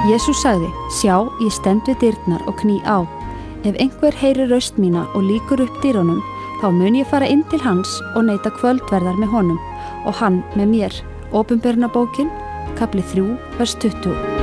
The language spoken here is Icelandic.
Jesús sagði: Sjá, ég stend við dyrnar og kný á. Ef einhver heyrir raust mína og lýkur upp dyrunum, þá mun ég fara inn til hans og neita kvöldverðar með honum og hann með mér. Opinberunarbókin, kapli 3, vers 20.